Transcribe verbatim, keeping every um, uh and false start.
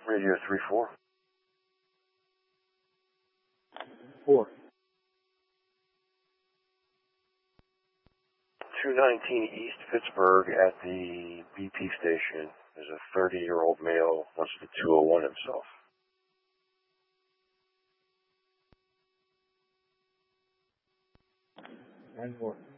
Radio three four. Four. two nineteen East Pittsburgh at the B P station. There's a thirty-year-old male, wants the two oh one himself. Nine four.